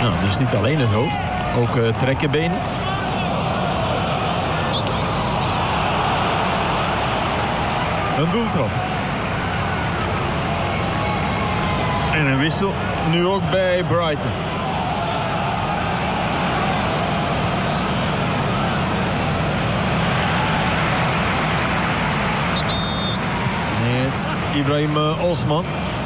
Nou, dus niet alleen het hoofd, ook trekkenbenen. Een doeltrap. En een wissel, nu ook bij Brighton. Met Ibrahim Osman.